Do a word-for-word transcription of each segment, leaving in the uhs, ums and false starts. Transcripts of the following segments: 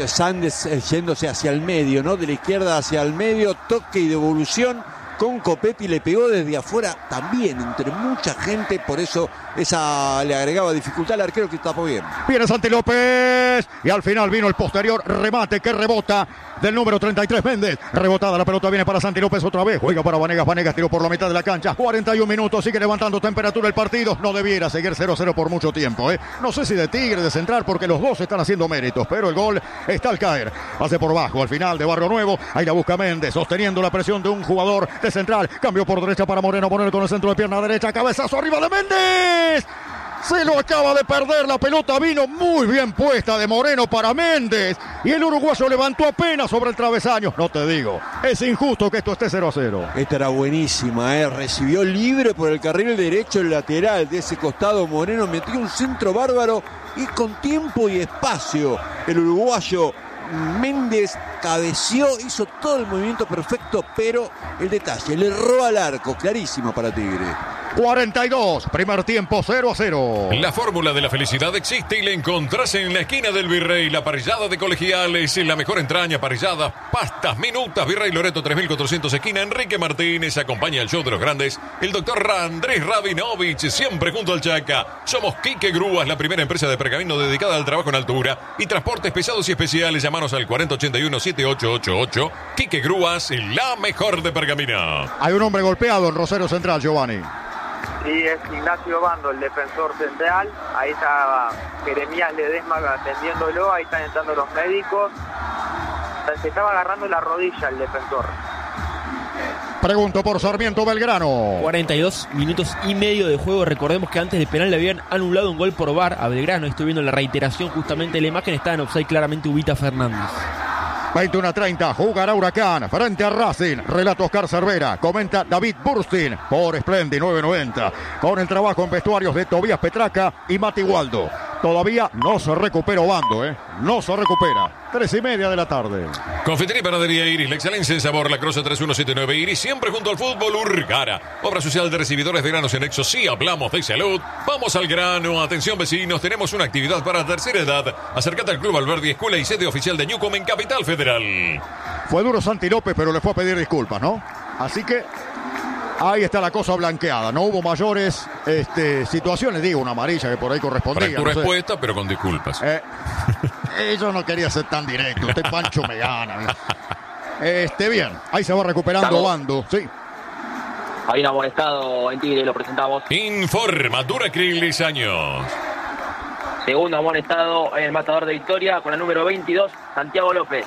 Sandes eh, yéndose hacia el medio, ¿no? De la izquierda hacia el medio, toque y devolución con Copetti, le pegó desde afuera también, entre mucha gente, por eso esa le agregaba dificultad al arquero que tapó bien. Viene Santi López y al final vino el posterior remate que rebota del número treinta y tres, Méndez. Rebotada la pelota, viene para Santi López otra vez, juega para Vanegas, Vanegas tiró por la mitad de la cancha, cuarenta y un minutos, sigue levantando temperatura el partido, no debiera seguir cero cero por mucho tiempo, ¿eh? No sé si de Tigre, de Central, porque los dos están haciendo méritos, pero el gol está al caer, hace por bajo, al final de Barrio Nuevo, ahí la busca Méndez, sosteniendo la presión de un jugador de Central, cambio por derecha para Moreno, Moreno con el centro de pierna derecha, cabezazo arriba de Méndez. Se lo acaba de perder, la pelota vino muy bien puesta de Moreno para Méndez y el uruguayo levantó apenas sobre el travesaño. No te digo, es injusto que esto esté cero a cero. Esta era buenísima, ¿eh? Recibió libre por el carril derecho, el lateral de ese costado. Moreno metió un centro bárbaro y con tiempo y espacio el uruguayo Méndez cabeció, hizo todo el movimiento perfecto, pero el detalle, le erró al arco, clarísimo para Tigre. cuarenta y dos, primer tiempo cero a cero. La fórmula de la felicidad existe y la encontrás en la esquina del Virrey. La parrillada de Colegiales, la mejor entraña, parrillada, pastas, minutas. Virrey Loreto tres mil cuatrocientos, esquina Enrique Martínez. Acompaña el show de los grandes el doctor Andrés Rabinovich, siempre junto al Chaca. Somos Quique Grúas, la primera empresa de pergamino dedicada al trabajo en altura y transportes pesados y especiales. Llamanos al cuarenta ochenta y uno setenta y ocho ochenta y ocho. Quique Grúas, la mejor de pergamino. Hay un hombre golpeado en Rosario Central, Giovanni. Sí, es Ignacio Bando, el defensor central. Ahí está Jeremías Ledesma atendiéndolo. Ahí están entrando los médicos. Se estaba agarrando la rodilla el defensor. Pregunto por Sarmiento Belgrano. cuarenta y dos minutos y medio de juego. Recordemos que antes de penal le habían anulado un gol por V A R a Belgrano. Estoy viendo la reiteración justamente de la imagen. Está en offside claramente Ubita Fernández. veintiuno a treinta, jugará Huracán frente a Racing. Relato Oscar Cervera, comenta David Burstin por Splendid nueve noventa. Con el trabajo en vestuarios de Tobías Petraca y Mati Waldo. Todavía no se recupera Obando, ¿eh? No se recupera. Tres y media de la tarde. Confitería y Panadería Iris, la excelencia en sabor, la Croce tres uno siete nueve Iris, siempre junto al fútbol. Urgara, obra social de recibidores de granos en Nexo. Sí, hablamos de salud. Vamos al grano. Atención vecinos, tenemos una actividad para tercera edad. Acércate al Club Alberdi, escuela y sede oficial de Newcom en Capital Federal. Fue duro Santi López, pero le fue a pedir disculpas, ¿no? Así que ahí está la cosa blanqueada. No hubo mayores este, situaciones, digo, una amarilla que por ahí correspondía. Fractura no sé. expuesta, pero con disculpas. Eh, eh, yo no quería ser tan directo. Usted Pancho me gana. Este, bien, ahí se va recuperando Bando. Sí. Hay un amonestado en Tigre, lo presentamos. Informa Duracrilis años. Segundo amonestado en el matador de Victoria con la número veintidós, Santiago López.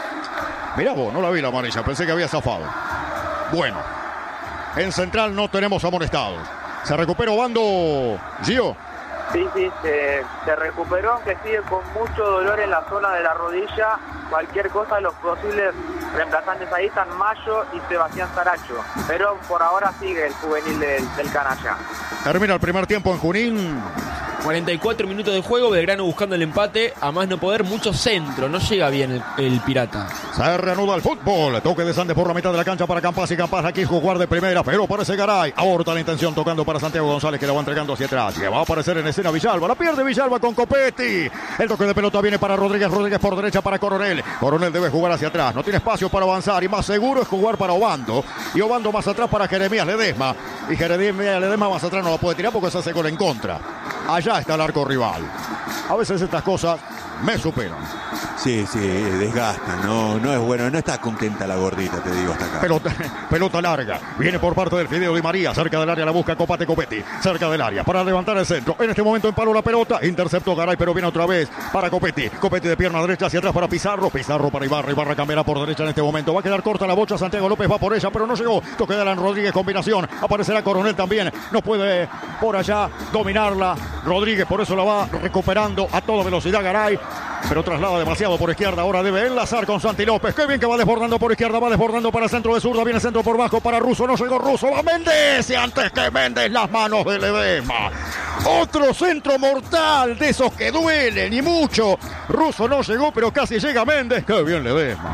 Mirá vos, no la vi la amarilla, pensé que había zafado. Bueno, en Central no tenemos amonestados. Se recuperó Bando, Gio. Sí, sí, se, se recuperó, aunque sigue con mucho dolor en la zona de la rodilla. Cualquier cosa, los posibles reemplazantes ahí están Mayo y Sebastián Saracho. Pero por ahora sigue el juvenil del, del canalla. Termina el primer tiempo en Junín. cuarenta y cuatro minutos de juego, Belgrano buscando el empate, a más no poder, mucho centro, no llega bien el, el Pirata. Se reanuda el fútbol, toque de Sandes por la mitad de la cancha para Campas y Campas aquí jugar de primera, pero parece Garay, aborta la intención tocando para Santiago González que la va entregando hacia atrás, que va a aparecer en escena Villalba, la pierde Villalba con Copetti, el toque de pelota viene para Rodríguez, Rodríguez por derecha para Coronel, Coronel debe jugar hacia atrás, no tiene espacio para avanzar y más seguro es jugar para Obando, y Obando más atrás para Jeremías Ledesma, y Jeremías Ledesma más atrás no la puede tirar porque se hace gol en contra. Allá está el arco rival. A veces estas cosas me superan. Sí, sí, desgastan, no, no es bueno, no está contenta la gordita, te digo, hasta acá. Pelota, pelota larga, viene por parte del Fideo Di María, cerca del área la busca Copate Copetti, cerca del área, para levantar el centro, en este momento empaló la pelota, interceptó Garay, pero viene otra vez para Copetti, Copetti de pierna derecha hacia atrás para Pizarro, Pizarro para Ibarra, Ibarra cambiará por derecha en este momento, va a quedar corta la bocha, Santiago López va por ella, pero no llegó, toque de Alan Rodríguez, combinación, aparecerá Coronel también, no puede por allá dominarla, Rodríguez por eso la va recuperando a toda velocidad Garay, pero traslada demasiado por izquierda, ahora debe enlazar con Santi López, qué bien que va desbordando por izquierda, va desbordando para el centro de zurda, viene centro por bajo para Russo, no llegó Russo, va Méndez, y antes que Méndez las manos de Ledesma, otro centro mortal de esos que duelen y mucho, Russo no llegó pero casi llega Méndez, qué bien Ledesma.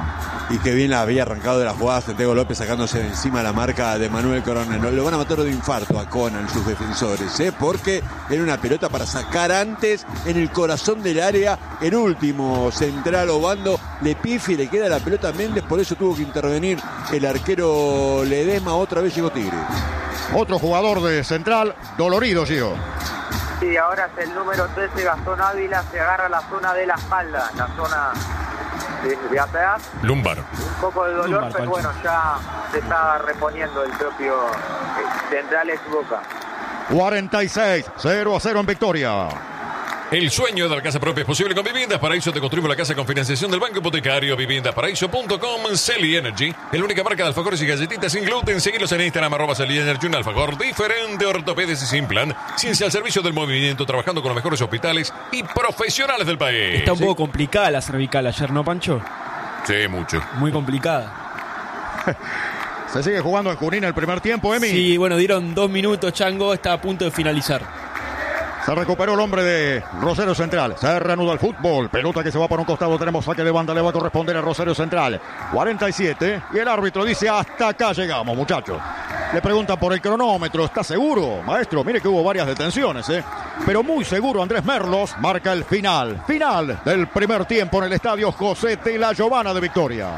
Y que bien la había arrancado de la jugada Santiago López sacándose de encima la marca de Manuel Coronel. Lo van a matar de infarto a Conan sus defensores, ¿eh? Porque era una pelota para sacar antes en el corazón del área. El último central Obando le pifia y le queda la pelota a Méndez, por eso tuvo que intervenir el arquero Ledesma. Otra vez llegó Tigre. Otro jugador de Central, dolorido, Gio. Sí, ahora es el número trece, Gastón Ávila, se agarra la zona de la espalda, la zona de, de atrás. Lumbar. Un poco de dolor, Lumbar, pero bueno, ya se está reponiendo el propio eh, Central es Boca. cuarenta y seis, cero a cero en victoria. El sueño de la casa propia es posible con Viviendas Paraíso. Te construimos la casa con financiación del Banco Hipotecario. Viviendas Paraíso punto com. Celi Energy, la única marca de alfajores y galletitas sin gluten. Seguilos en Instagram, arroba Celi Energy, un alfajor diferente, ortopedes y sin plan. Ciencia al servicio del movimiento, trabajando con los mejores hospitales y profesionales del país. Está un ¿Sí? poco complicada la cervical ayer, ¿no, Pancho? Sí, mucho. Muy complicada. Se sigue jugando en Junín el primer tiempo, Emi. Sí, bueno, dieron dos minutos, Chango, está a punto de finalizar. Se recuperó el hombre de Rosario Central. Se reanuda el fútbol. Pelota que se va por un costado. Tenemos saque de banda. Le va a corresponder a Rosario Central. cuarenta y siete. Y el árbitro dice: hasta acá llegamos, muchachos. Le preguntan por el cronómetro. ¿Está seguro, maestro? Mire que hubo varias detenciones, ¿eh? Pero muy seguro, Andrés Merlos marca el final. Final del primer tiempo en el estadio José de la Giovana de Victoria.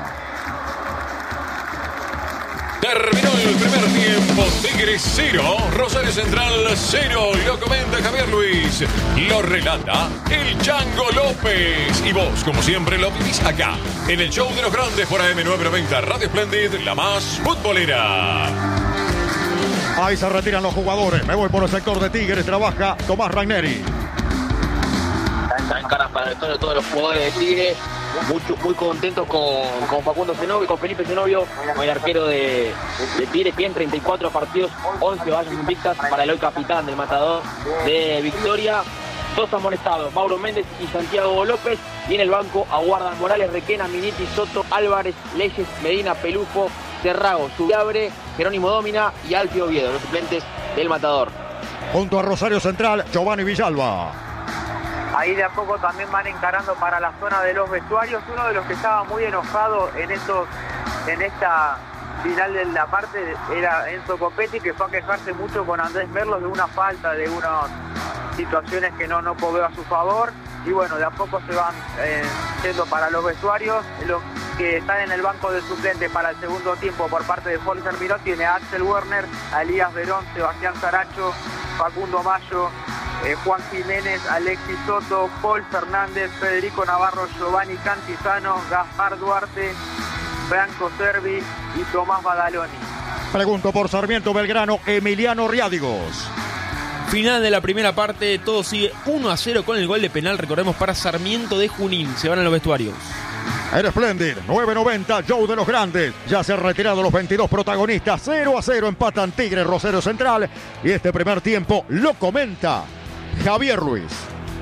Terminó el primer tiempo. Tigre cero, Rosario Central cero. Lo comenta Javier Luis. Lo relata el Chango López. Y vos, como siempre, lo vivís acá, en el show de los grandes por A M novecientos noventa. Radio Splendid, la más futbolera. Ahí se retiran los jugadores. Me voy por el sector de Tigres. Trabaja Tomás Ragneri. Está en cara para el de todos los jugadores de Tigre. Mucho, muy contentos con, con Facundo Zenobio, con Felipe Zenobio, con el arquero de, de Tigre, que en treinta y cuatro partidos, once vallas invictas para el hoy capitán del Matador de Victoria. Dos amonestados, Mauro Méndez y Santiago López. Y en el banco aguardan Morales, Requena, Miniti, Soto, Álvarez, Leyes, Medina, Pelufo, Cerrago, Subiabre, Jerónimo Dómina y Alfio Oviedo, los suplentes del Matador. Junto a Rosario Central, Giovanni Villalba. Ahí de a poco también van encarando para la zona de los vestuarios. Uno de los que estaba muy enojado en estos, en esta final de la parte era Enzo Copetti, que fue a quejarse mucho con Andrés Merlos de una falta, de unas situaciones que no, no cobró a su favor. Y bueno, de a poco se van eh, yendo para los vestuarios. Los que están en el banco de suplente para el segundo tiempo por parte de Holger Miró tiene a Axel Werner, a Elías Verón, Sebastián Saracho, Facundo Mayo, Eh, Juan Jiménez, Alexis Soto, Paul Fernández, Federico Navarro, Giovanni Cantizano, Gaspar Duarte, Franco Servi y Tomás Badaloni. Pregunto por Sarmiento Belgrano, Emiliano Riádigos. Final de la primera parte, todo sigue uno a cero con el gol de penal, recordemos, para Sarmiento de Junín. Se van a los vestuarios. En Splendid, nueve noventa, Joe de los Grandes. Ya se han retirado los veintidós protagonistas. cero a cero empatan Tigre, Rosario Central. Y este primer tiempo lo comenta Javier Luis.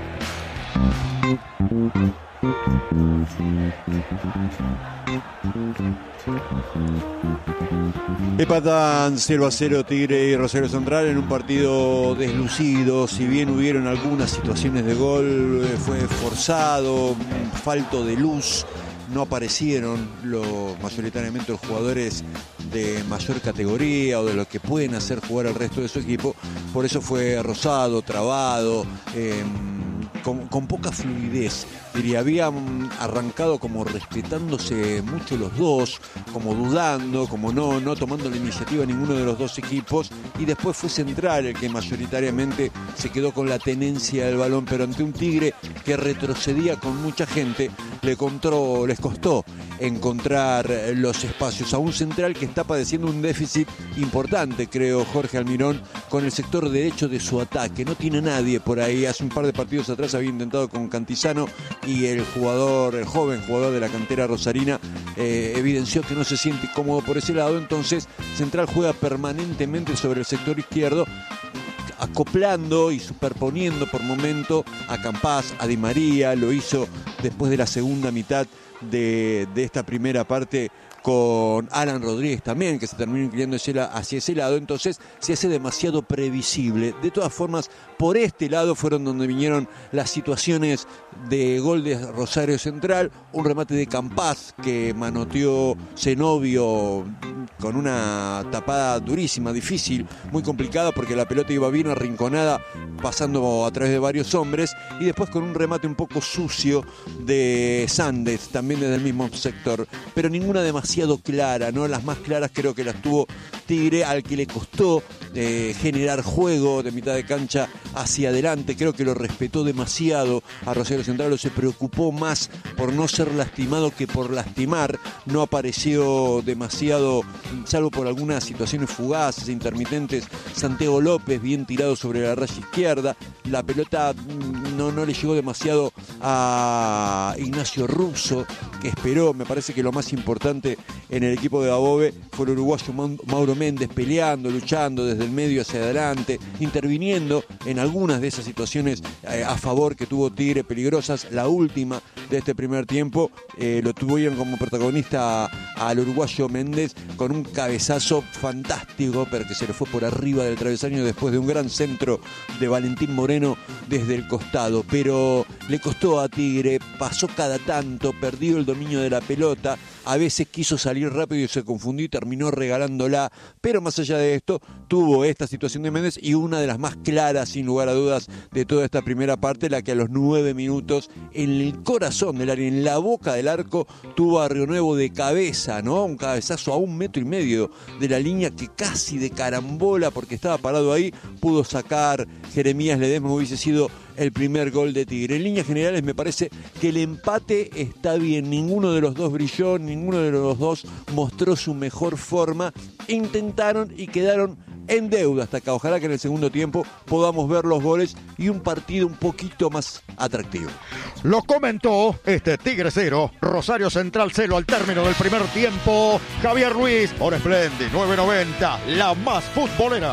Empatan cero a cero Tigre y Rosario Central en un partido deslucido. Si bien hubieron algunas situaciones de gol, fue forzado, falto de luz. No aparecieron los, mayoritariamente los jugadores de mayor categoría o de los que pueden hacer jugar al resto de su equipo. Por eso fue rozado, trabado, eh, con, con poca fluidez. Diría, habían arrancado como respetándose mucho los dos, como dudando, como no, no tomando la iniciativa ninguno de los dos equipos, y después fue Central el que mayoritariamente se quedó con la tenencia del balón, pero ante un Tigre que retrocedía con mucha gente, le contó, les costó encontrar los espacios a un Central que está padeciendo un déficit importante, creo, Jorge Almirón, con el sector derecho de su ataque. No tiene nadie por ahí. Hace un par de partidos atrás había intentado con Cantizano y el jugador, el joven jugador de la cantera rosarina, eh, evidenció que no se siente cómodo por ese lado. Entonces Central juega permanentemente sobre el sector izquierdo, acoplando y superponiendo por momento a Campás, a Di María. Lo hizo después de la segunda mitad de, de esta primera parte, con Alan Rodríguez también, que se terminó inclinando hacia ese lado. Entonces se hace demasiado previsible. De todas formas, por este lado fueron donde vinieron las situaciones de gol de Rosario Central, un remate de Campaz que manoteó Zenobio con una tapada durísima, difícil, muy complicada, porque la pelota iba bien arrinconada, pasando a través de varios hombres, y después con un remate un poco sucio de Sandes, también desde el mismo sector, pero ninguna demasiado clara, ¿no? Las más claras creo que las tuvo Tigre, al que le costó eh, generar juego de mitad de cancha hacia adelante. Creo que lo respetó demasiado a Rosario Central, o se preocupó más por no ser lastimado que por lastimar. No apareció demasiado, salvo por algunas situaciones fugaces, intermitentes. Santiago López bien tirado sobre la raya izquierda. La pelota no, no le llegó demasiado a Ignacio Russo, que esperó. Me parece que lo más importante en el equipo de Dabove fue el uruguayo Mauro Méndez, peleando, luchando desde el medio hacia adelante, interviniendo en algunas de esas situaciones eh, a favor que tuvo Tigre, peligrosas. La última de este primer tiempo eh, lo tuvieron como protagonista al uruguayo Méndez con un cabezazo fantástico, pero que se le fue por arriba del travesaño después de un gran centro de Valentín Moreno desde el costado. Pero le costó a Tigre, pasó cada tanto, perdió el dominio de la pelota, a veces quiso salir rápido y se confundió y terminó regalándola, pero más allá de esto tuvo esta situación de Méndez, y una de las más claras sin lugar a dudas de toda esta primera parte, la que a los nueve minutos en el corazón del área, en la boca del arco, tuvo a Río Nuevo de cabeza, ¿no? Un cabezazo a un metro y medio de la línea, que casi de carambola, porque estaba parado ahí, pudo sacar Jeremías Ledesma. Hubiese sido el primer gol de Tigre. En líneas generales me parece que el empate está bien, ninguno de los dos brilló, ninguno de los dos mostró su mejor forma, intentaron y quedaron en deuda hasta acá. Ojalá que en el segundo tiempo podamos ver los goles y un partido un poquito más atractivo. Lo comentó este Tigre cero, Rosario Central cero al término del primer tiempo. Javier Ruiz, por Splendid nueve noventa, la más futbolera.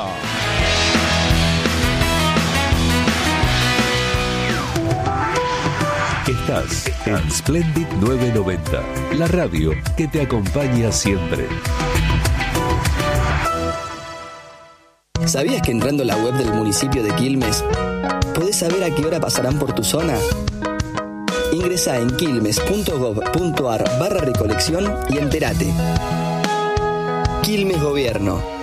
Estás en Splendid nueve noventa, la radio que te acompaña siempre. ¿Sabías que entrando a la web del municipio de Quilmes podés saber a qué hora pasarán por tu zona? Ingresá en quilmes punto gob punto ar barra recolección y entérate. Quilmes Gobierno.